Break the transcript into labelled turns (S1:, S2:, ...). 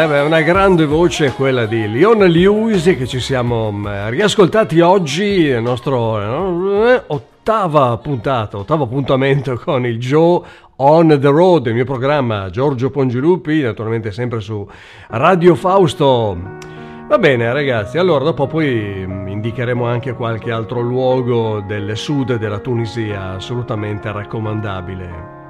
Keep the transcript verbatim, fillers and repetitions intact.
S1: Eh beh, una grande voce quella di Leona Lewis che ci siamo riascoltati oggi, il nostro eh, ottava puntata, ottavo appuntamento con il Joe on the Road, il mio programma Giorgio Pongilupi, naturalmente sempre su Radio Fausto. Va bene ragazzi, allora dopo poi indicheremo anche qualche altro luogo del sud della Tunisia assolutamente raccomandabile.